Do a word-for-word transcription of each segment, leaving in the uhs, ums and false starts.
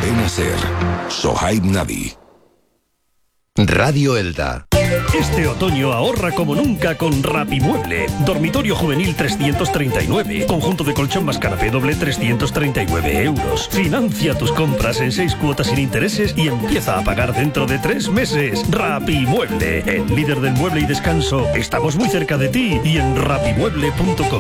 Cadena Ser. Sohaib Nabi. Radio Elda. Este otoño ahorra como nunca con Rapimueble. Dormitorio juvenil trescientos treinta y nueve. Conjunto de colchón más canapé doble trescientos treinta y nueve euros. Financia tus compras en seis cuotas sin intereses y empieza a pagar dentro de tres meses. Rapimueble, el líder del mueble y descanso. Estamos muy cerca de ti y en rapimueble punto com.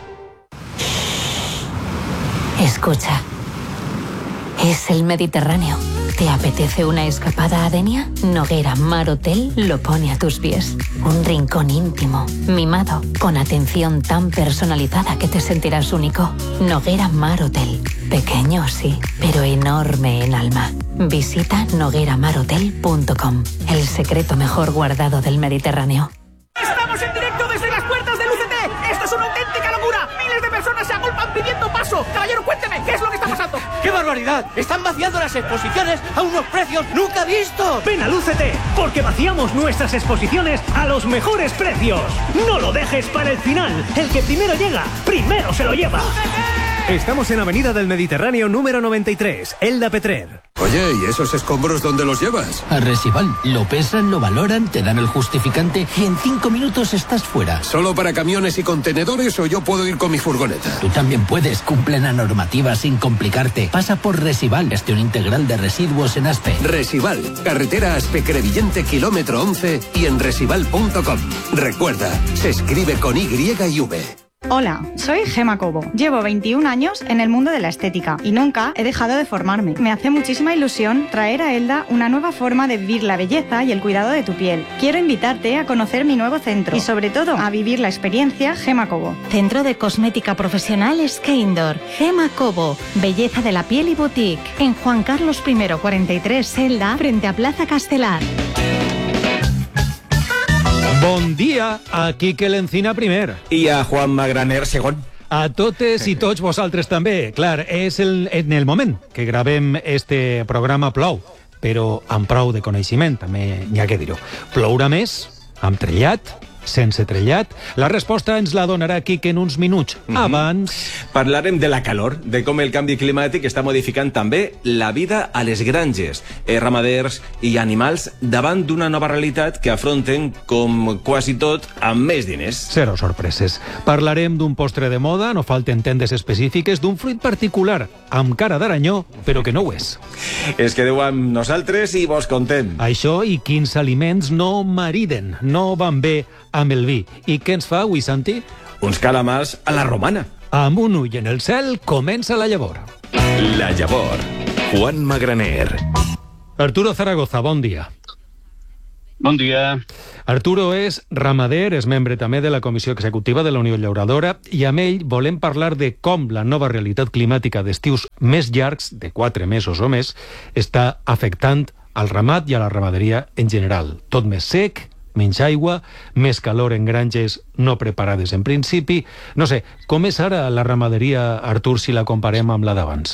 Escucha. Es el Mediterráneo. ¿Te apetece una escapada a Denia? Noguera Mar Hotel lo pone a tus pies. Un rincón íntimo, mimado, con atención tan personalizada que te sentirás único. Noguera Mar Hotel. Pequeño, sí, pero enorme en alma. Visita noguera mar hotel punto com. El secreto mejor guardado del Mediterráneo. ¡Estamos en directo desde las puertas del U C T! ¡Esto es una auténtica locura! ¡Miles de personas se agolpan pidiendo paso! Caballero, cuénteme, ¿qué es lo que está pasando? ¡Qué barbaridad! ¡Están vaciando las exposiciones a unos precios nunca vistos! Ven al U C T, porque vaciamos nuestras exposiciones a los mejores precios. No lo dejes para el final. El que primero llega, primero se lo lleva. ¡U C T! Estamos en Avenida del Mediterráneo número noventa y tres, Elda Petrer. Oye, ¿y esos escombros dónde los llevas? A Resival. Lo pesan, lo valoran, te dan el justificante y en cinco minutos estás fuera. ¿Solo para camiones y contenedores o yo puedo ir con mi furgoneta? Tú también puedes. Cumple la normativa sin complicarte. Pasa por Resival, gestión integral de residuos en Aspe. Resival, carretera Aspe-Crevillente, kilómetro once y en resival punto com. Recuerda, se escribe con Y y V. Hola, soy Gema Cobo. Llevo veintiún años en el mundo de la estética y nunca he dejado de formarme. Me hace muchísima ilusión traer a Elda una nueva forma de vivir la belleza y el cuidado de tu piel. Quiero invitarte a conocer mi nuevo centro y sobre todo a vivir la experiencia Gema Cobo. Centro de Cosmética Profesional Skeindor. Gema Cobo. Belleza de la piel y boutique. En Juan Carlos primero cuarenta y tres, Elda, frente a Plaza Castelar. Bon dia a Quique l'Encina primer. I a Juan Magraner segon. A totes i tots vosaltres també. Clar, és el, en el moment que gravem este programa plou, però amb prou de coneixement, també n'hi ha que dir-ho. Plourà més, amb trellat, sense trellat? La resposta ens la donarà Quique en uns minuts. Mm-hmm. Abans... Parlarem de la calor, de com el canvi climàtic està modificant també la vida a les granges, eh, ramaders i animals davant d'una nova realitat que afronten, com quasi tot, amb més diners. Zero sorpreses. Parlarem d'un postre de moda, no falten tendes específiques, d'un fruit particular, amb cara d'aranyó, però que no ho és. Es quedeu amb nosaltres i vos contem. Això i quins aliments no mariden, no van bé amb el vi. I què ens fa avui, Santi? Uns calamars a la romana. Amb un ull en el cel comença la llavor. La llavor. Juan Magraner. Arturo Zaragoza, bon dia. Bon dia. Arturo és ramader, és membre també de la Comissió Executiva de la Unió Llauradora i amb ell volem parlar de com la nova realitat climàtica d'estius més llargs, de quatre mesos o més, està afectant al ramat i a la ramaderia en general. Tot més sec, menys aigua, més calor en granges no preparades en principi. No sé, com és ara la ramaderia, Artur, si la comparem amb la d'abans?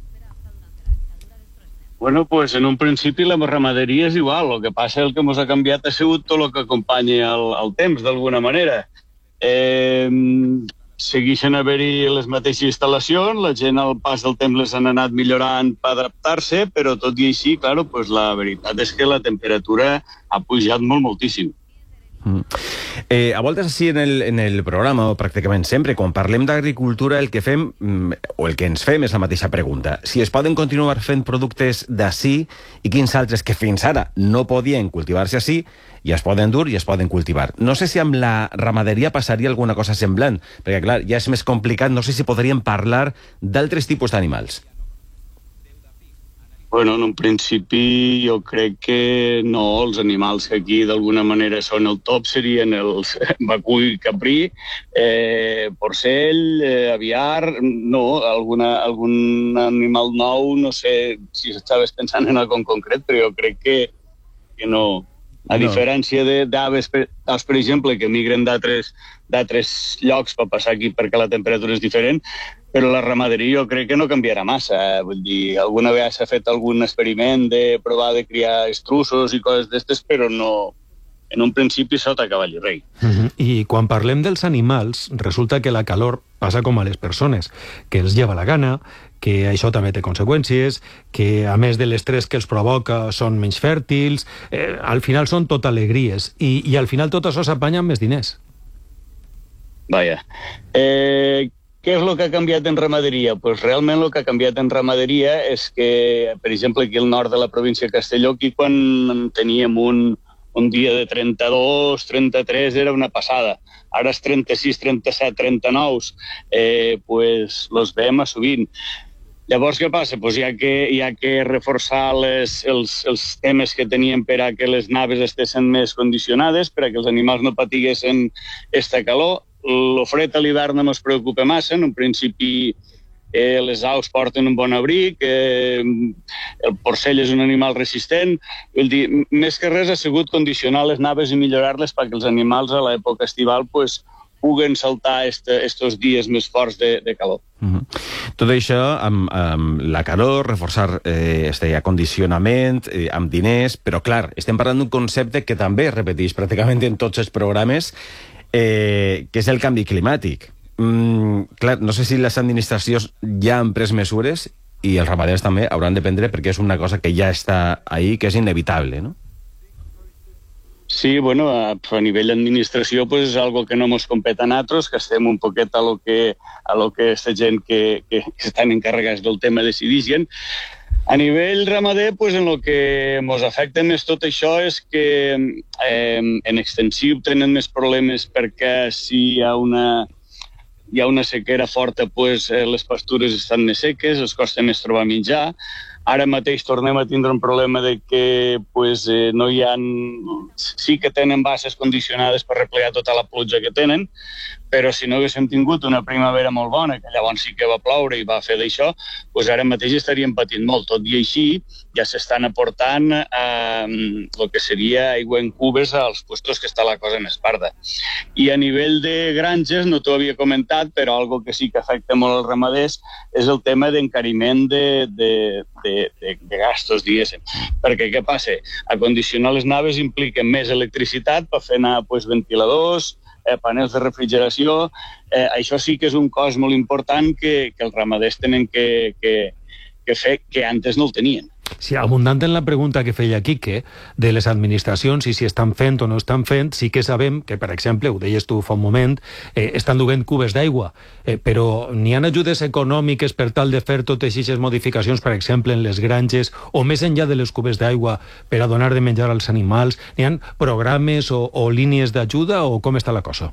Bueno, pues en un principi la ramaderia és igual. El que passa, el que ens ha canviat ha sigut tot el que acompanya el, el temps, d'alguna manera. Eh, segueixen haver-hi les mateixes instal·lacions, la gent al pas del temps les han anat millorant per adaptar-se, però tot i així, claro, pues la veritat és que la temperatura ha pujat molt, moltíssim. Mm. Eh, a voltes així en el, en el programa, o pràcticament sempre, quan parlem d'agricultura, el que fem, o el que ens fem, és la mateixa pregunta. Si es poden continuar fent productes d'ací i quins altres que fins ara no podien cultivar-se ací, i es poden dur i es poden cultivar. No sé si amb la ramaderia passaria alguna cosa semblant, perquè, clar, ja és més complicat, no sé si podríem parlar d'altres tipus d'animals. Bueno, en un principi jo crec que no, els animals que aquí d'alguna manera són el top serien els vacull, caprí, eh, porcell, eh, aviar, no, alguna, algun animal nou, no sé si estaves pensant en algun concret, però jo crec que, que no. A no. diferència d'aves, per, per exemple, que migren d'altres llocs per passar aquí perquè la temperatura és diferent, però la ramaderia jo crec que no canviarà massa. Eh? Vull dir, alguna vegada s'ha fet algun experiment de provar de criar estruços i coses d'estes, però no, en un principi sota cavall i rei. Uh-huh. I quan parlem dels animals, resulta que la calor passa com a les persones, que els lleva la gana, que això també té conseqüències, que a més de l'estrès que els provoca són menys fèrtils, eh, al final són tot alegries, i, i al final tot això s'apanya amb més diners. Vaja. Eh, què és el que ha canviat en ramaderia? Pues realment el que ha canviat en ramaderia és que, per exemple, aquí al nord de la província de Castelló, aquí quan teníem un, un dia de trenta-dos, trenta-tres era una passada. Ara és trenta-sis, trenta-set, trenta-nou, eh, pues los veiem a sovint. Llavors, què passa? Pues hi ha que, hi ha que reforçar les, els, els temes que teníem per a que les naves estessin més condicionades, per a que els animals no patiguessin esta calor. El fred a l'hivern no ens preocupa massa. En un principi eh, les aus porten un bon abric, eh, el porcell és un animal resistent. Vull dir, més que res ha sigut condicionar les naves i millorar-les perquè els animals a l'època estival pues, puguen saltar estos dies més forts de, de calor. Uh-huh. Tot això amb, amb la calor, reforçar eh, este acondicionament, eh, amb diners, però clar, estem parlant d'un concepte que també es repeteix pràcticament en tots els programes, eh, que és el canvi climàtic. Mm, clar, no sé si les administracions ja han pres mesures i els ramaders també hauran de prendre perquè és una cosa que ja està ahí, que és inevitable, no? Sí, bueno, a, a nivell d'administració pues, és algo que no ens compet a nosaltres, que estem un poquet a lo que, a lo que esta gent que, que estan encarregats del tema decidixen. A nivell ramader, pues, en el que ens afecta més tot això és que eh, en extensiu tenen més problemes perquè si hi ha una, hi ha una sequera forta, pues, eh, les pastures estan més seques, els costa més trobar menjar. Ara mateix tornem a tindre un problema de que pues, eh, no hi ha... Sí que tenen bases condicionades per replegar tota la pluja que tenen, però si no haguéssim tingut una primavera molt bona, que llavors sí que va ploure i va fer d'això, doncs ara mateix estaríem patint molt. Tot i així, ja s'estan aportant eh, el que seria aigua en cubes als puestos que està la cosa més parda. I a nivell de granges, no t'ho havia comentat, però algo que sí que afecta molt als ramaders és el tema d'encariment de, de, de, de, de gastos, diguéssim. Perquè què passa? Acondicionar les naves implica més electricitat per fer anar pues, ventiladors, Eh, panels de refrigeració, eh, això sí que és un cost molt important que, que els ramaders tenen que, que, que fer, que antes no el tenien. Sí, abundant en la pregunta que feia Quique de les administracions i si estan fent o no estan fent, sí que sabem que, per exemple, ho deies tu fa un moment, eh, estan duent cubes d'aigua, eh, però n'hi ha ajudes econòmiques per tal de fer totes aquestes modificacions, per exemple, en les granges, o més enllà de les cubes d'aigua per a donar de menjar als animals? N'hi ha programes o, o línies d'ajuda o com està la cosa?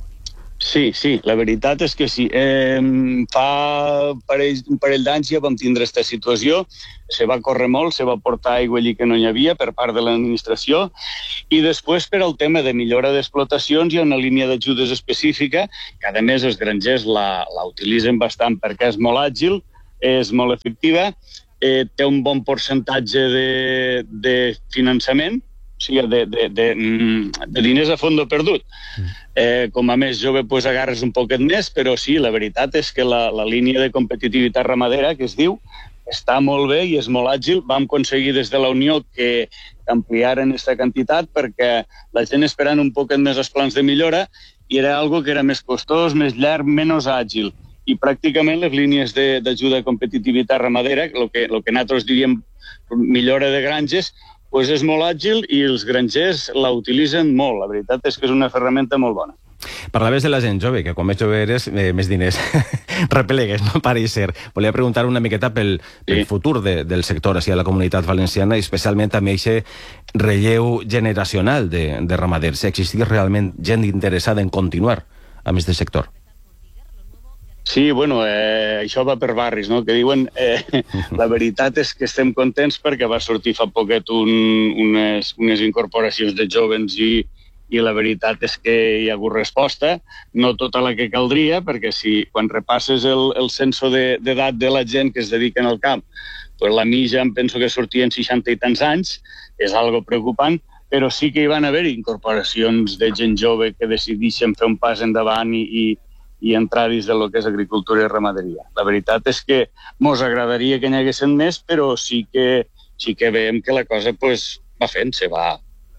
Sí, sí, la veritat és que sí. Eh, fa un parell, un parell d'anys ja vam tindre aquesta situació, se va córrer molt, se va portar aigua allí que no hi havia per part de l'administració, i després per al tema de millora d'explotacions hi ha una línia d'ajudes específica, que a més els grangers la, la utilitzen bastant perquè és molt àgil, és molt efectiva, eh, té un bon percentatge de, de finançament, o sigui, de, de, de, de diners a fondo perdut. Eh, com a més jove pues, agarres un poquet més, però sí, la veritat és que la, la línia de competitivitat ramadera, que es diu, està molt bé i és molt àgil. Vam aconseguir des de la Unió que ampliaren aquesta quantitat perquè la gent esperant un poquet més els plans de millora i era algo que era més costós, més llarg, menys àgil. I pràcticament les línies d'ajuda a competitivitat ramadera, el que, el que nosaltres diríem millora de granges, pues és molt àgil i els grangers la utilitzen molt. La veritat és que és una ferramenta molt bona. Parlaves de la gent jove, que quan més jove eres, eh, més diners repelegues, no pareix ser. Volia preguntar una miqueta pel, pel sí. futur de, del sector, així a la comunitat valenciana, i especialment també aquest relleu generacional de, de ramaders. Si existís realment gent interessada en continuar amb aquest sector. Sí, bueno, eh, això va per barris, no?, que diuen... Eh, la veritat és que estem contents perquè va sortir fa poquet un, unes, unes incorporacions de jovens i, i la veritat és que hi ha hagut resposta, no tota la que caldria, perquè si quan repasses el, el censo d'edat de, de la gent que es dediquen al camp, pues la mitja em penso que sortien seixanta i tants anys, és algo preocupant, però sí que hi van haver incorporacions de gent jove que decidixen fer un pas endavant i, i i entrar dins del que és agricultura i ramaderia. La veritat és que mos agradaria que n'hi haguessin més, però sí que, sí que veiem que la cosa pues, va fent, se va,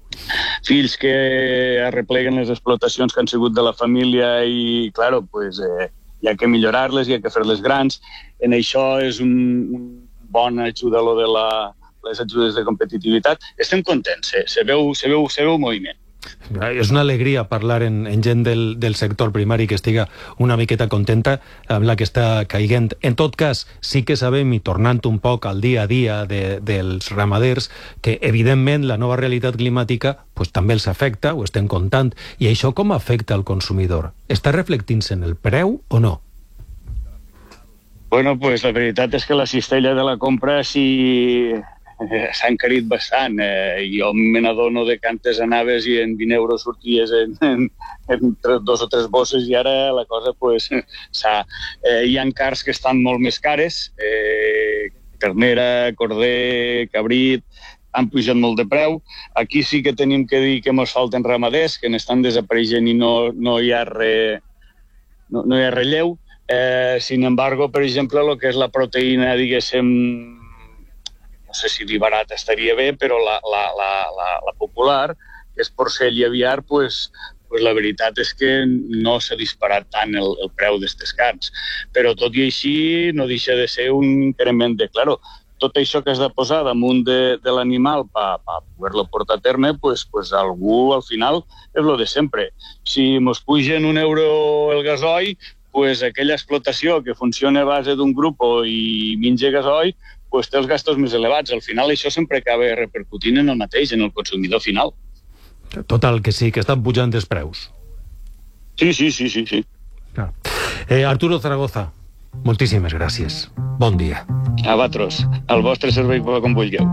fills que arrepleguen les explotacions que han sigut de la família i, claro, pues, eh, hi ha que millorar-les, hi ha que fer-les grans. En això és un, un bon ajuda lo de la, les ajudes de competitivitat. Estem contents, se, se, veu, se, veu, se veu moviment. És una alegria parlar en, en gent del, del sector primari que estiga una miqueta contenta amb la que està caiguent. En tot cas, sí que sabem, i tornant un poc al dia a dia de, dels ramaders, que evidentment la nova realitat climàtica pues, també els afecta, ho estem comptant, i això com afecta al consumidor? Està reflectint-se en el preu o no? Bueno, pues la veritat és que la cistella de la compra sí s'ha encarit bastant. Eh, jo me n'adono de que antes anaves i en vint euros sorties en, en, en dos o tres bosses i ara la cosa pues, s'ha... Eh, hi ha cars que estan molt més cares, eh, ternera, corder, cabrit, han pujat molt de preu. Aquí sí que tenim que dir que ens falten ramaders, que n'estan desapareixent i no, no hi ha re, no, no hi ha relleu. Eh, sin embargo, per exemple, el que és la proteïna, diguéssim, no sé si dir barat estaria bé, però la, la, la, la, la popular, que és porcell i aviar, pues, pues la veritat és que no s'ha disparat tant el, el preu d'aquestes carns. Però tot i així no deixa de ser un increment de... Claro, tot això que has de posar damunt de, de l'animal per pa poder-lo portar a terme, pues, pues algú al final és lo de sempre. Si mos pugen un euro el gasoil, pues aquella explotació que funciona a base d'un grup i menja gasoil, pues té els gastos més elevats. Al final això sempre acaba repercutint en el mateix, en el consumidor final. Total, que sí, que estan pujant els preus. Sí, sí, sí, sí. sí. Claro. Eh, Arturo Zaragoza, moltíssimes gràcies. Bon dia. A vosaltres, al vostre servei com vulgueu.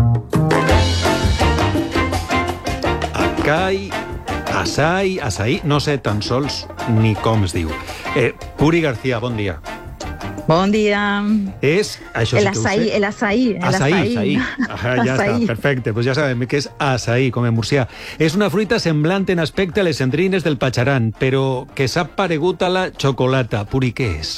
Acai, açai, açaí, no sé tan sols ni com es diu. Eh, Puri García, bon dia. Bon dia. És, això el sí que ho açaí, sé. el açaí, el açaí. açaí. açaí. Ajá, ja Açaí. està, perfecte. Pues ja sabem que és açaí, com en murcià. És una fruita semblant en aspecte a les cendrines del patxaran, però que s'ha paregut a la xocolata. Puri, què és?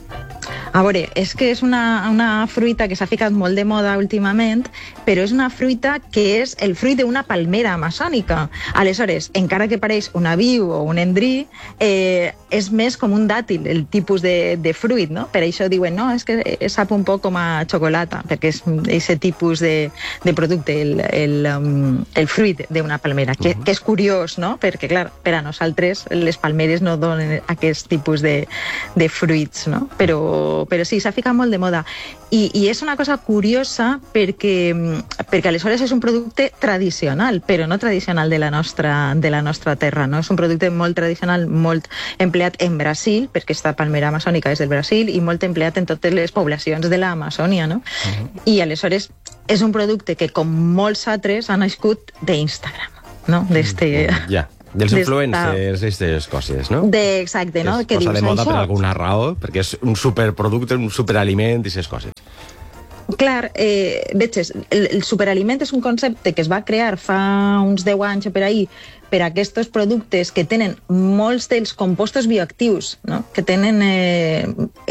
A veure, és que és una, una fruita que s'ha ficat molt de moda últimament, però és una fruita que és el fruit d'una palmera amazònica. Aleshores, encara que pareix un aviu o un endrí, eh, és més com un dàtil, el tipus de, de fruit, no? Per això diuen, no, és que sap un poc com a xocolata, perquè és aquest tipus de, de producte, el, el, um, el fruit d'una palmera, que, que és curiós, no? Perquè, clar, per a nosaltres les palmeres no donen aquest tipus de, de fruits, no? Però però sí, s'ha ficat molt de moda. I, i és una cosa curiosa perquè, perquè aleshores és un producte tradicional, però no tradicional de la nostra, de la nostra terra, no? És un producte molt tradicional, molt empleat en Brasil, perquè aquesta palmera amazònica és del Brasil, i molt empleat en totes les poblacions de l'Amazònia, no? Uh-huh. I aleshores és un producte que, com molts altres, ha nascut d'Instagram, no? D'este... Ja. Yeah. Dels influencers, aquestes coses, no? De, exacte, no? És cosa de moda això? per alguna raó, perquè és un superproducte, un superaliment i aquestes coses. Clar, eh, veig, el, el superaliment és un concepte que es va crear fa uns deu anys o per ahí per a aquests productes que tenen molts dels compostos bioactius, no? Que tenen... Eh,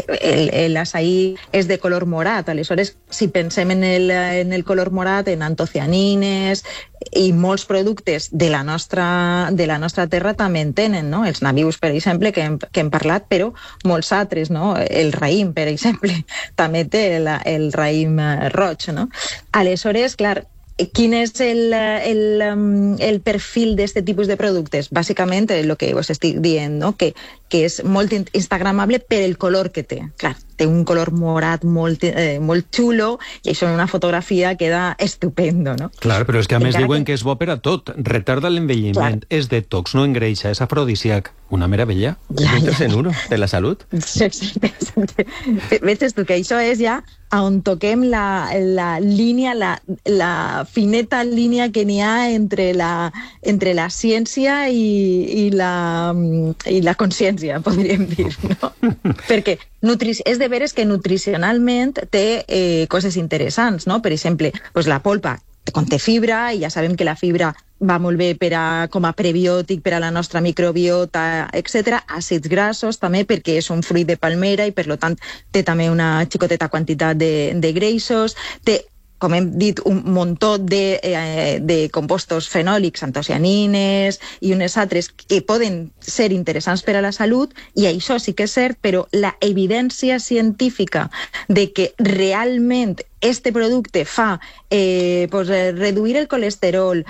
el açaí és de color morat, aleshores, si pensem en el, en el color morat, en antocianines i molts productes de la nostra, de la nostra terra també en tenen, no? Els nabius, per exemple, que hem, que hem parlat, però molts altres, no? El raïm, per exemple, també té el, el raïm roig, no? Aleshores, clar, quin és el, el, el perfil d'aquest tipus de productes? Bàsicament, el que us estic dient, no? que, que és molt instagramable per el color que té. Clar, té un color morat molt, eh, molt xulo i això en una fotografia queda estupendo, no? Clar, però és que a més Encara diuen que... que és bo per a tot. Retarda l'envelliment, és detox, no engreixa, és afrodisíac. Una meravella. Ja, ja. En uno, de la salut. Sí, exacte, exacte. Veig tu que això és ja on toquem la, la línia, la, la fineta línia que n'hi ha entre la, entre la ciència i, i, la, i la consciència, podríem dir, no? Perquè nutrici... és de veres que nutricionalment té eh, coses interessants, no? Per exemple, pues la polpa conté fibra i ja sabem que la fibra va molt bé per a, com a prebiòtic per a la nostra microbiota, etcètera. Àcids grassos també perquè és un fruit de palmera i per tant té també una xicoteta quantitat de, de greixos. Té com hem dit, un muntó de, eh, de compostos fenòlics, antocianines i unes altres que poden ser interessants per a la salut, i això sí que és cert, però la evidència científica de que realment este producte fa eh, pues, eh, reduir el colesterol,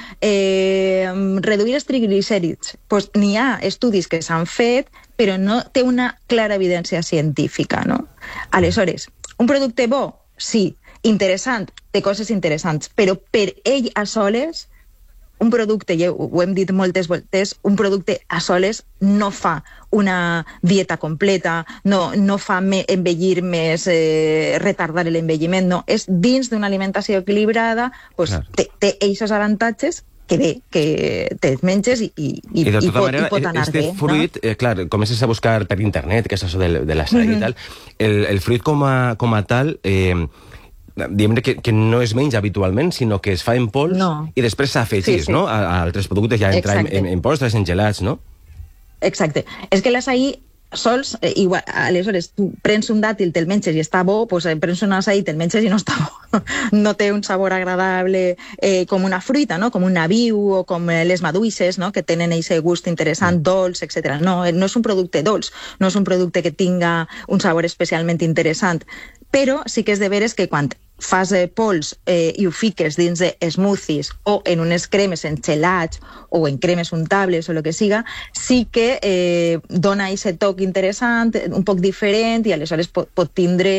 eh, reduir els triglicèrids, pues, n'hi ha estudis que s'han fet, però no té una clara evidència científica, no? Aleshores, un producte bo? Sí. Interessant? Té coses interessants, però per ell a soles, un producte, ja ho hem dit moltes voltes, un producte a soles no fa una dieta completa, no, no fa me, envellir més, eh, retardar l'envelliment, no. És dins d'una alimentació equilibrada, pues, claro. té, té aquests avantatges que bé, que te menges i, i, i, I de tota i, pot, manera, i pot anar este bé. fruit, no? eh, clar, comences a buscar per internet, que és això de, de l'açaí mm-hmm. i tal, el, el fruit com a, com a tal... Eh, diguem que, que no es menja habitualment, sinó que es fa en pols no. i després s'afegís, sí, sí. no? A, a altres productes, ja entra en, en, en postres, en gelats, no? Exacte. És que l'açaí sols, eh, igual, aleshores, tu prens un dàtil, te'l menges i està bo, doncs eh, prens un açaí, te'l menges i no està bo. No té un sabor agradable eh, com una fruita, no? Com un nabiu o com eh, les maduixes, no? Que tenen aquest gust interessant, mm. dolç, etcètera. No, no és un producte dolç, no és un producte que tinga un sabor especialment interessant, però sí que és de veres que quan fas eh, pols eh, i ho fiques dins de smoothies o en unes cremes, en gelats o en cremes untables o el que siga, sí que eh, dona aquest toc interessant, un poc diferent, i aleshores pot, pot tindre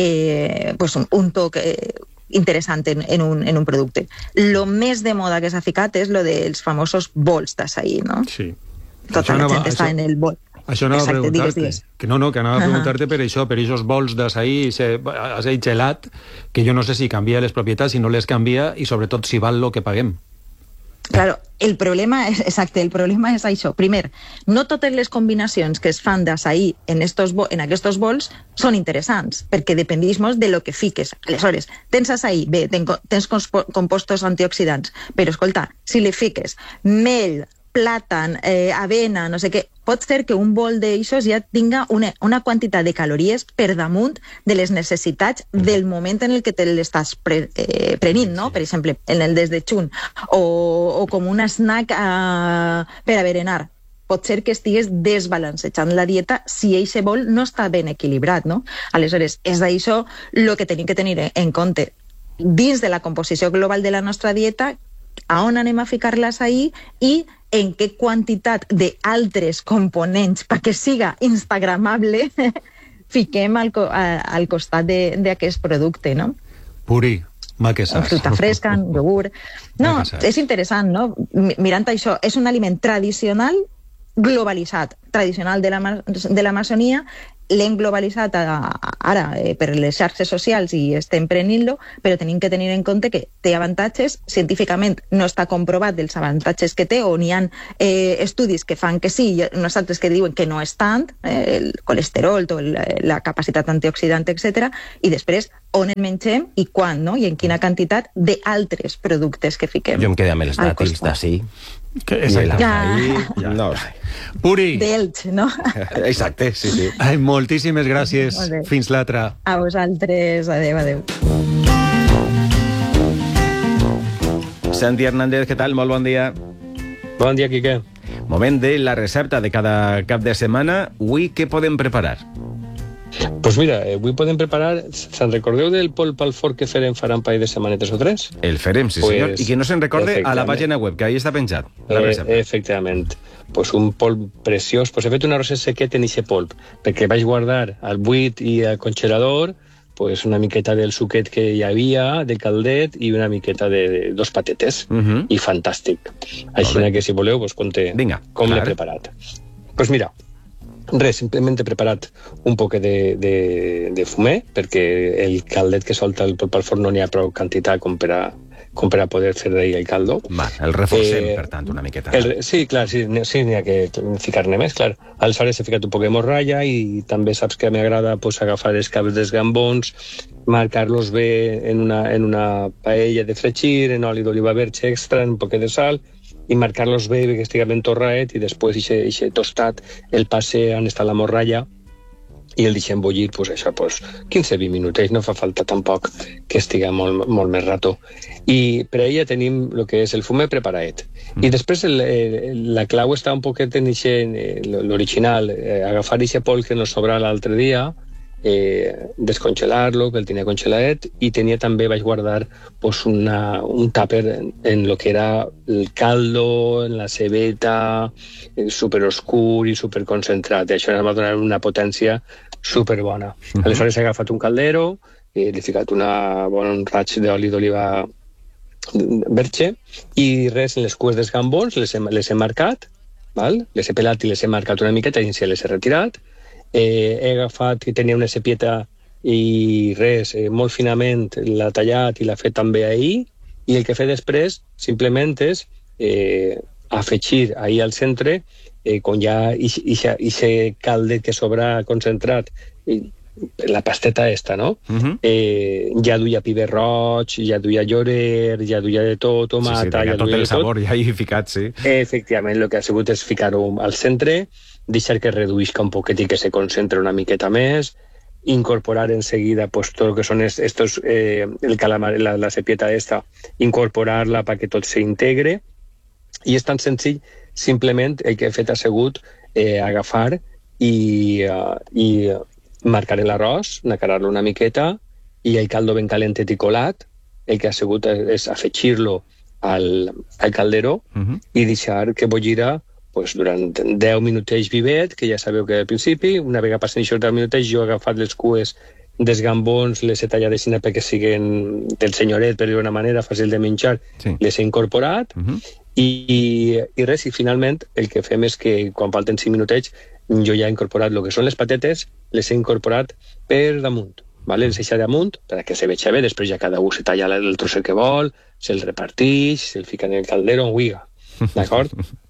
eh, pues un, un toc eh, interessant en, en, un, en un producte. Lo més de moda que s'ha ficat és lo dels famosos bols d'açaí, no? Sí. Tota la gent està en el bol. Això anava Exacte, a preguntar-te. Que no, no, que anava a preguntar-te per això, per aquests bols d'açaí, açaí gelat, que jo no sé si canvia les propietats, si no les canvia, i sobretot si val lo que paguem. Claro, el problema és, exacte, el problema és això. Primer, no totes les combinacions que es fan d'açaí en, estos, en aquests bols són interessants, perquè dependís molt de lo que fiques. Aleshores, tens açaí, bé, ten, tens compostos antioxidants, però escolta, si li fiques mel, plàtan, eh, avena, no sé què, pot ser que un bol d'aixòs ja tinga una, una quantitat de calories per damunt de les necessitats del moment en el que te l'estàs pre, eh, prenint, no? Per exemple, en el desdejun, o, o com un snack eh, per a berenar. Pot ser que estigues desbalancejant la dieta si eixe bol no està ben equilibrat, no? Aleshores, és d'això el que tenim que tenir en compte. Dins de la composició global de la nostra dieta, a on anem a ficar l'açaí i en què quantitat d'altres components perquè siga instagramable fiquem al, al costat d'aquest producte, no? Puri, mà que saps. Fruita fresca, iogurt... No, és interessant, no? Mirant això, és un aliment tradicional globalitzat, tradicional de la, de la Amazonia, l'hem globalitzat a, a, ara eh, per les xarxes socials i estem prenent-lo, però tenim que tenir en compte que té avantatges, científicament no està comprovat els avantatges que té, o n'hi ha eh, estudis que fan que sí, i uns altres que diuen que no és tant, eh, el colesterol, tot el, la capacitat antioxidant, etcètera, i després on el mengem i quan, no? I en quina quantitat d'altres productes que fiquem. Jo em quedé amb els dàtils d'ací. Exacte. Ja. Ja. No. Puri. D'Elx, no? Exacte, sí, sí. Ai, moltíssimes gràcies. Fins l'altra. A vosaltres. Adéu, adéu. Santi Hernández, què tal? Molt bon dia. Bon dia, Quique. Moment de la recepta de cada cap de setmana. Avui què podem preparar? Pues mira, avui podem preparar... Se'n recordeu del polp al forn que farem farà un parell de setmanetes o tres? El farem, sí, pues, senyor. I que no se'n recorde, a la pàgina web, que ahí està penjat. La recepta. Eh, efectivament. Pues un polp preciós. Pues he fet un arròs sequet en ixe polp, perquè vaig guardar al buit i al congelador pues una miqueta del suquet que hi havia, de caldet, i una miqueta de, de dos patetes. Uh-huh. I fantàstic. Així que, si voleu, pues conté Vinga, com l'he preparat. Pues mira, res, simplement he preparat un poc de, de, de fumer, perquè el caldet que solta el polp al forn no n'hi ha prou quantitat com per a, com per a poder fer d'ahir el caldo. Va, el reforcem, eh, per tant, una miqueta. El, sí, clar, sí, sí n'hi ha que ficar-ne més, clar. Aleshores he ficat un poc de morralla i també saps que m'agrada pues, agafar els caps dels gambons, marcar-los bé en una, en una paella de fregir, en oli d'oliva verge extra, en un poc de sal, i marcar-los bé, que estigui ben torrat, i després ixe, ixe tostat el passe on està la morralla i el deixem bullir, pues, això, pues, quinze vint minutets, no fa falta tampoc que estigui molt, molt més rato. I per ahí ja tenim el que és el fumet preparat. Mm. I després el, el, la clau està un poquet en l'original, eh, agafar aquest pol que nos sobra l'altre dia, eh, descongelar-lo, que el tenia congelat, i tenia també, vaig guardar pues, una, un tàper en, en lo que era el caldo, en la cebeta, eh, superoscur i superconcentrat. I això em va donar una potència superbona. Uh-huh. Aleshores he agafat un caldero, eh, li he ficat una, bon, un raig d'oli d'oliva verge i res, en les cues dels gambons les he, les he marcat, val? Les he pelat i les he marcat una miqueta i si les he retirat. Eh, he agafat que tenia una cepieta i res, eh, molt finament l'ha tallat i l'ha fet també ahir, i el que he fet després simplement és eh, afegir ahir al centre eh, quan ja ixe caldet que sobra concentrat, i la pasteta esta, no? Uh-huh. eh, ja duia piber roig, ja duia llorer, ja duia de tot, tomata... Sí, sí, ja tot el sabor ja hi ficat, sí. Efectivament, el que ha sigut és ficar-ho al centre, deixar que reduïsca un poquet i que se concentre una miqueta més, incorporar enseguida pues, tot el que són estos, eh, el calamar, la, la cepieta esta, incorporar-la perquè tot s'integre, i és tan senzill, simplement el que he fet ha sigut eh, agafar i, uh, i marcar l'arròs, nacarar-lo una miqueta, i el caldo ben calentet i colat, el que ha sigut és afegir-lo al, al caldero uh-huh. i deixar que bollira pues, durant deu minutets vivet, que ja sabeu que al principi, una vegada passen aquests deu minutets, jo he agafat les cues dels gambons, les he tallat així perquè siguin del senyoret, per dir una manera, fàcil de menjar, sí. Les he incorporat, uh-huh. i, i res, i finalment el que fem és que quan falten cinc minutets jo ja he incorporat el que són les patates, les he incorporat per damunt, vale? Les he deixat damunt perquè se veja bé, després ja cada un se talla el trosset que vol, se'l repartix, se'l fica en el caldero on huiga, d'acord?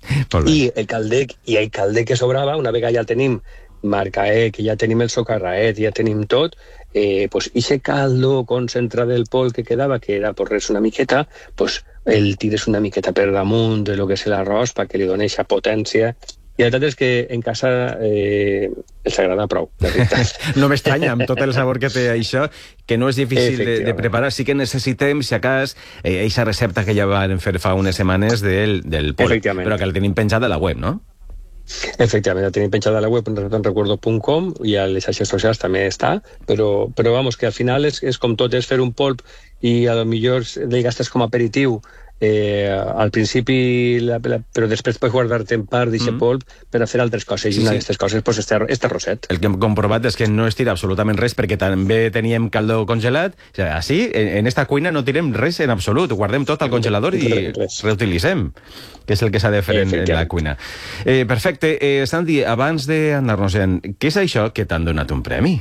I el calder, i el calder que sobrava, una vegada ja tenim marcaet, que ja tenim el socarraet, ja tenim tot, eh, pues ixe caldo concentrat del pol que quedava, que era per res una miqueta, pues el tires una miqueta per damunt de lo que és l'arròs perquè li doni aquesta potència. I la veritat és que en casa eh, els agrada prou, la veritat. No m'estranya, amb tot el sabor que té això, que no és difícil de, de preparar. Sí que necessitem, si a cas, eixa eh, recepta que ja van fer fa unes setmanes del, del pol, però que la tenim penjada a la web, no? Efectivament, la tenim penjada a la web en recuerdo punt com i a les xarxes socials també està, però, però vamos, que al final és, és com tot, és fer un polp i a lo millor li gastes com a aperitiu. Eh, al principi, la, la, però després pots guardar-te en part d'aquest mm. polp per a fer altres coses, sí, i una sí. d'aquestes coses pues, este, este roset. El que hem comprovat és que no es tira absolutament res, perquè també teníem caldo congelat. O sigui, així, en, en esta cuina no tirem res en absolut, guardem tot al congelador i reutilitzem, que és el que s'ha de fer en, en la cuina. Eh, perfecte. Eh, Santi, abans d'anar-nos-en, què és això que t'han donat un premi?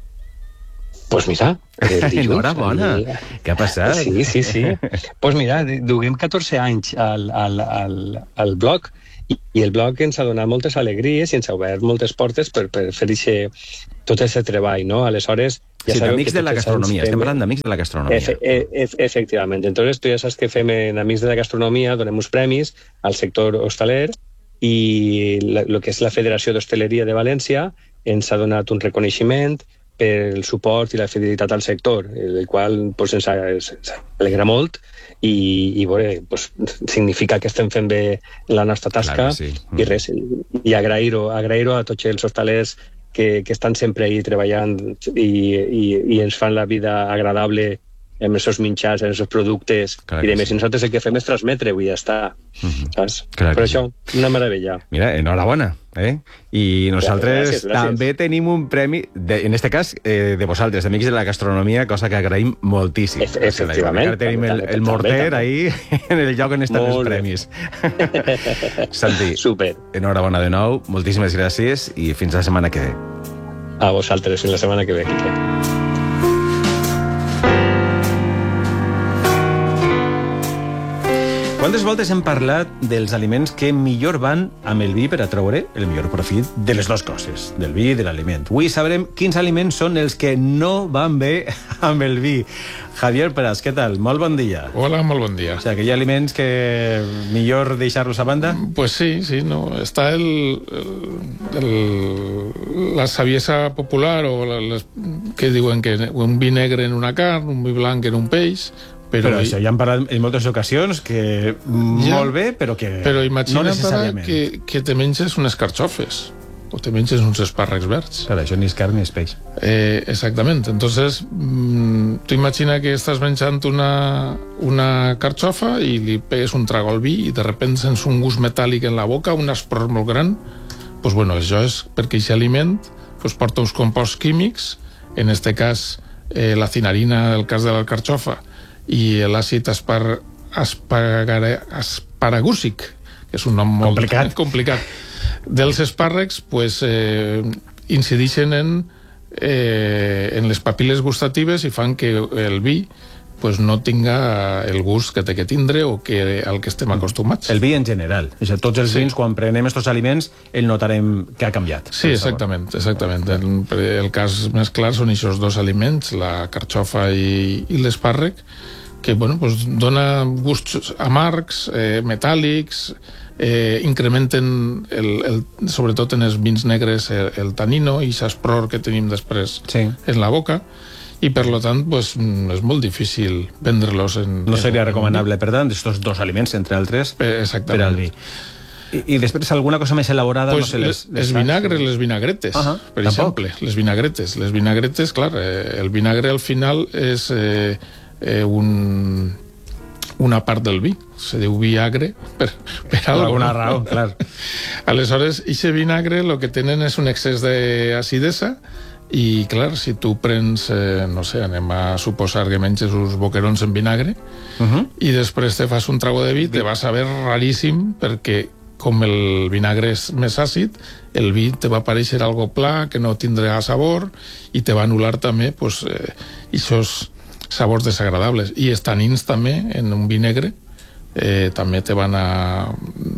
Pues mira, enhorabona. I... Què ha passat? Sí, sí, sí. Pues mira, duguem catorze anys al, al, al, al blog i, i el blog ens ha donat moltes alegries i ens ha obert moltes portes per, per fer ixe, tot aquest treball, no? Aleshores... Ja sí, d'Amics de la Gastronomia, estem parlant d'Amics de la Gastronomia. Efe, e, e, efectivament. Entonces, tu ja saps que fem en Amics de la Gastronomia, donem uns premis al sector hostaler i el que és la Federació d'Hostaleria de València ens ha donat un reconeixement per el suport i la fidelitat al sector, el qual pues, ens, ens alegra molt i, i veure, pues, significa que estem fent bé la nostra tasca. Clar, sí. mm. i res, i agrair-ho agrair-ho a tots els hostalers que, que estan sempre ahí treballant i, i, i ens fan la vida agradable amb els seus menjars, amb els seus productes, clar i demés. Sí. I nosaltres el que fem és transmetre-ho i ja està. Mm-hmm. Saps? Clar Però això, sí. una meravella. Mira, enhorabona. Eh? I nosaltres gràcies, gràcies. també tenim un premi, de, en este cas, eh, de vosaltres, Amics de la Gastronomia, cosa que agraïm moltíssim. Efe, efectivament. Ara tenim el, el morter ahí, en el lloc on estan Molt els premis. Santi, super. Enhorabona de nou, moltíssimes gràcies i fins la setmana que ve. A vosaltres, fins la setmana que ve, Quique. Quantes voltes hem parlat dels aliments que millor van amb el vi per a treure el millor profit de les dues coses, del vi i de l'aliment. Avui sabrem quins aliments són els que no van bé amb el vi. Javier Pras, què tal? Molt bon dia. Hola, molt bon dia. O sigui, que hi ha aliments que millor deixar-los a banda? Pues sí, sí, no. Està el, el, el, la saviesa popular o la, les, que diuen que un vi negre en una carn, un vi blanc en un peix. Però, però això ja hem parlat en moltes ocasions que ja, molt bé, però que però imagina no necessàriament. Que, que te menges unes carxofes o te menges uns espàrrecs verds. Clar, això ni és carn ni és peix. Eh, exactament. Entonces, mmm, tu imagina que estàs menjant una, una carxofa i li pegues un trago al vi i de repente sents un gust metàl·lic en la boca, un aspror molt gran. Pues bueno, això és perquè aquest aliment pues, porta uns composts químics, en este cas eh, la cinarina, el cas de la carxofa, i l'àcid aspar, aspar, asparagúsic, que és un nom molt complicat, complicat dels espàrrecs, pues, eh, incideixen en, eh, en les papil·les gustatives i fan que el vi pues, no tinga el gust que té que tindre o que, al que estem acostumats. El vi en general. O sigui, tots els sí. vins, quan prenem aquests aliments, el notarem que ha canviat. Sí, exactament. exactament. El, el cas més clar són aquests dos aliments, la carxofa i, i l'espàrrec, que bueno, pues, dona gusts amargs, eh, metàl·lics, eh, incrementen, el, el, sobretot en els vins negres, el, el tanino i l'aspror que tenim després sí. en la boca, i per lo tant pues, és molt difícil vendre-los en... No seria en, recomanable, per tant, estos dos aliments, entre altres, eh, per al vi. I, I després alguna cosa més elaborada... Pues no sé, les, les, les vinagres, les vinagretes, uh -huh, per tampoc. exemple. Les vinagretes. Les vinagretes, clar, eh, el vinagre al final és eh, eh, un, una part del vi. Se diu vi agre per, per algo. Per alguna raó, clar. Aleshores, aquest vinagre el que tenen és un excés d'acidesa. I, clar, si tu prens, eh, no sé, anem a suposar que menges uns boquerons en vinagre uh -huh. i després te fas un trago de vi, te va saber raríssim perquè, com el vinagre és més àcid, el vi te va aparèixer algo pla, que no tindrà sabor i te va anul·lar també pues, eh, aquests sabors desagradables. I els tanins també, en un vi negre, eh, també te van a...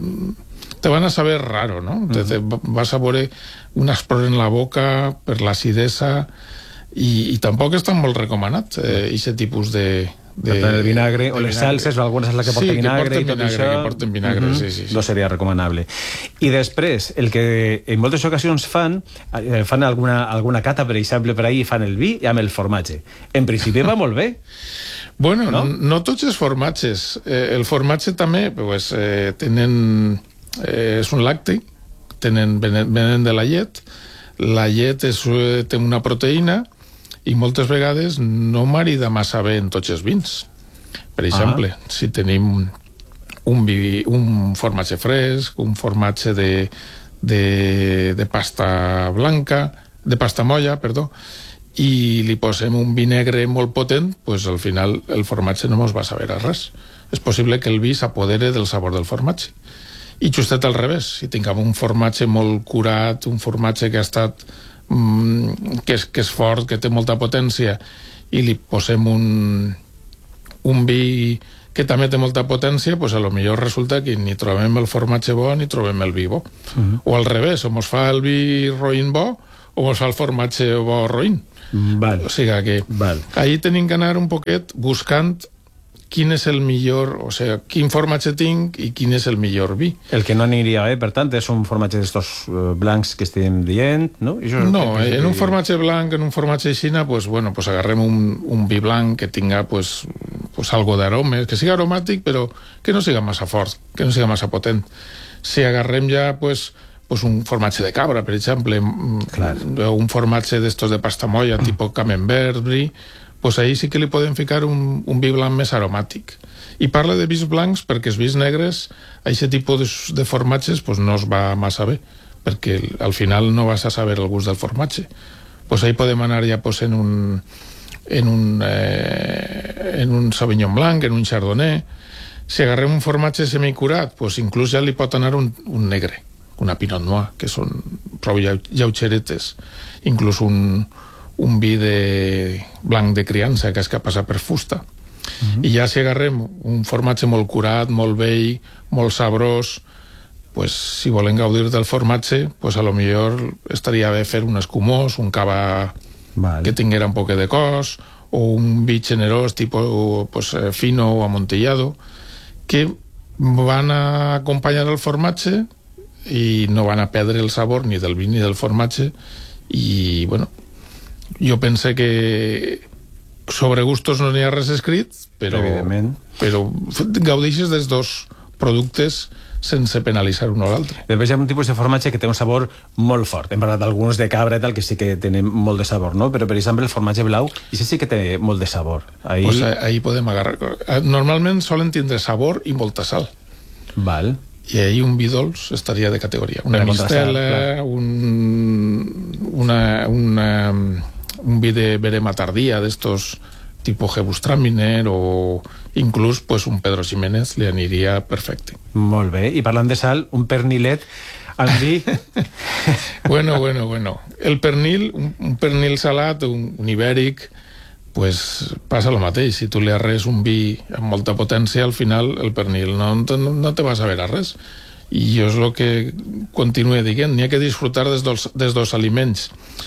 te van a saber raro, no? Uh -huh. te, te vas a veure un aspror en la boca per l'acidesa i, i tampoc està molt recomanat aquest eh, tipus de... de el vinagre o les salses, o alguna salsa que porta sí, vinagre que i tot vinagre, això... que porten vinagre, uh -huh. sí, sí, sí. No seria recomanable. I després, el que en moltes ocasions fan, fan alguna, alguna cata, per exemple, per ahir, fan el vi amb el formatge. En principi va molt bé. Bueno, no, no tots els formatges. Eh, el formatge també, pues, eh, tenen... Eh, és un làctic, tenen, venen, venen de la llet, la llet és, té una proteïna i moltes vegades no marida massa bé en tots els vins. Per exemple, ah. si tenim un, vi, un formatge fresc, un formatge de, de, de pasta blanca, de pasta molla, perdó, i li posem un vi negre molt potent, pues al final el formatge no mos va saber a res. És possible que el vi s'apodere del sabor del formatge. I justet al revés, si tinguem un formatge molt curat, un formatge que ha estat mmm, que, és, que és fort, que té molta potència, i li posem un, un vi que també té molta potència, pues a lo millor resulta que ni trobem el formatge bo ni trobem el vi bo. Uh-huh. O al revés, o mos fa el vi roïn bo o mos fa el formatge bo roïn. Val. O sigui que Val. ahí tenim que anar un poquet buscant quin és el millor, o sigui, quin formatge tinc i quin és el millor vi. El que no aniria bé, per tant, és un formatge d'estos uh, blancs que estem dient, no? I això no, que, en un formatge blanc, en un formatge aixina, pues, bueno, pues agarrem un, un vi blanc que tinga pues, pues algo d'aroma, que siga aromàtic, però que no siga massa fort, que no siga massa potent. Si agarrem ja, pues, pues un formatge de cabra, per exemple, Clar. un formatge d'estos de pasta molla, mm. tipus camembert, brie, pues ahí sí que li podem ficar un, un vi blanc més aromàtic. I parla de vins blancs perquè els vins negres, aquest tipus de, de formatges, pues no es va massa bé, perquè al final no vas a saber el gust del formatge. Pues ahí podem anar ja pues, en un en un, eh, en un Sauvignon Blanc, en un Chardonnay. Si agarrem un formatge semicurat, pues inclús ja li pot anar un, un negre, una Pinot Noir, que són prou lleugeretes, inclús un un vi de blanc de criança que és que passa per fusta. Uh-huh. I ja si agarrem un formatge molt curat, molt vell, molt sabrós, pues, si volem gaudir del formatge, pues a lo millor estaria bé fer un escumós, un cava vale. que tinguera un poquet de cos, o un vi generós tipo pues, eh, fino o amontillado, que van a acompanyar el formatge i no van a perdre el sabor ni del vi ni del formatge. I bueno, jo pense que sobre gustos no n'hi ha res escrit, però, però gaudeixes dels dos productes sense penalitzar un o l'altre. Després hi ha un tipus de formatge que té un sabor molt fort. Hem parlat d'alguns de cabra i tal, que sí que tenen molt de sabor, no? Però, per exemple, el formatge blau, i sí que té molt de sabor. Ahí... Pues ahí podem agarrar... Normalment solen tindre sabor i molta sal. Val. I ahí un vi dolç estaria de categoria. Una mistela, un, una, una, un vi de verema tardía, d'estos tipo Gewürztraminer, o inclús pues, un Pedro Ximénez li aniria perfecte. Molt bé. I parlant de sal, un pernilet amb vi... bueno, bueno, bueno. El pernil, un, un pernil salat, un, un ibèric, pues passa el mateix. Si tu li arres un vi amb molta potència, al final el pernil no, no, no te va a saber a res. I jo és el que continuo dient. N'hi ha que disfrutar des dos, des dos aliments.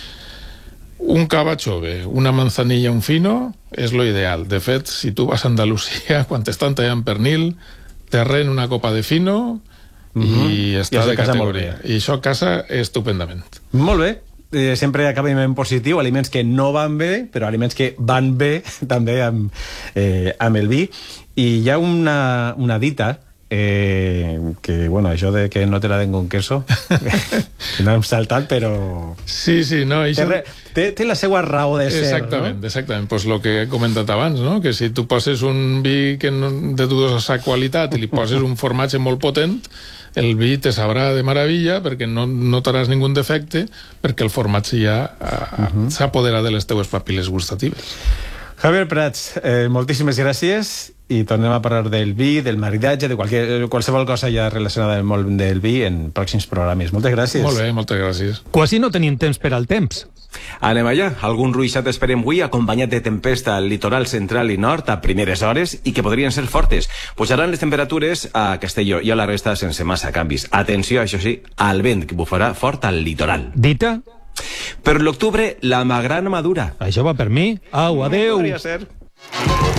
Un cava chove, una manzanilla, un fino, és lo ideal. De fet, si tu vas a Andalusia, quan t'estan tallant pernil, te arren una copa de fino i mm-hmm. estàs I de categoria. I això casa estupendament. Molt bé. Eh, sempre acabem en positiu, aliments que no van bé, però aliments que van bé també amb, eh, amb el vi. I hi ha una, una dita eh, que, bueno, això de que no te la den con queso no hem saltat, però sí, sí, no, això... té, té, té la seva raó de ser, exactament, no? Exactament, pues lo que he comentat abans, no? Que si tu poses un vi que no, de dudosa qualitat i li poses un formatge molt potent, el vi te sabrà de meravella perquè no notaràs ningun defecte, perquè el formatge ja uh-huh. s'apodera de les teues papil·les gustatives. Javier Prats, eh, moltíssimes gràcies, i tornem a parlar del vi, del maridatge, de qualque, qualsevol cosa ja relacionada amb el món del vi en pròxims programes. Moltes gràcies. Molt bé, moltes gràcies. Quasi no tenim temps per al temps. Anem allà. Algun ruixat esperem avui, acompanyat de tempesta al litoral central i nord a primeres hores i que podrien ser fortes. Pujaran les temperatures a Castelló i a la resta sense massa canvis. Atenció, això sí, al vent, que bufarà fort al litoral. Dita? Per l'octubre, la magrana madura. Això va per mi. Au, adeu. Podria ser.